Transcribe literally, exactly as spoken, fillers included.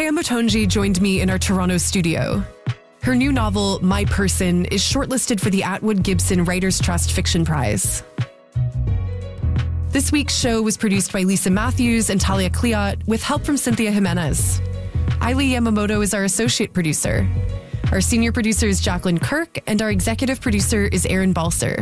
Maya Motonji joined me in our Toronto studio. Her new novel, My Person, is shortlisted for the Atwood Gibson Writers' Trust Fiction Prize. This week's show was produced by Lisa Matthews and Talia Cleot with help from Cynthia Jimenez. Ailey Yamamoto is our associate producer. Our senior producer is Jacqueline Kirk, and our executive producer is Aaron Balser.